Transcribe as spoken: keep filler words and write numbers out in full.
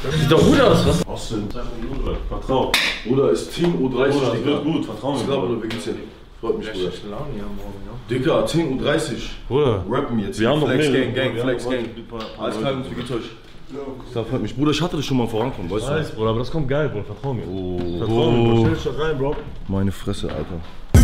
Sieht doch gut aus, was? Austin, vertrau. Bruder, ist Team U dreißig, Bruder, Digga. wird gut, vertrau mir. Ich glaube, Bruder, wie geht's dir? Freut mich, Bruder. Laune hier morgen, ja. Digga, Team U dreißig. Bruder, Rappen jetzt. wir haben noch Flex mehr. Gang, Gang, Wir Flex haben Gang. Alles klar, wie geht's euch? Ja, freut mich. Bruder, ich hatte dich schon mal vorankommen, weißt du? Bruder, aber das kommt geil, Bruder, vertrau mir. Oh, Vertrau mir, Bro. Stell dich doch rein, Bro. Meine Fresse, Alter.